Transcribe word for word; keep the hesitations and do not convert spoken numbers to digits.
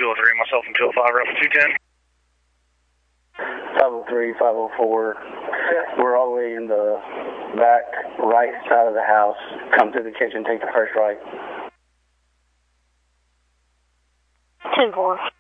oh three, myself and two oh five, Alpha two ten. five oh three, five oh four. We're all the way in the back right side of the house. Come through the kitchen, take the first right. ten four.